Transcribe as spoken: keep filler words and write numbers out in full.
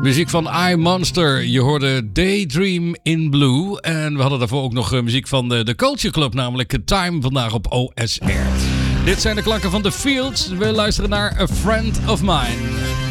Muziek van I Monster. Je hoorde Daydream in Blue. En we hadden daarvoor ook nog muziek van de, de Culture Club, namelijk Time, vandaag op O S R. Dit zijn de klanken van The Fields. We luisteren naar A Friend of Mine.